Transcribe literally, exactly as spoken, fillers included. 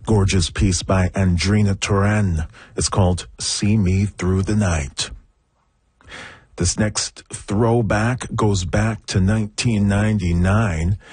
Gorgeous piece by Andrina Turan. It's called See Me Through the Night. This next throwback goes back to nineteen ninety-nine.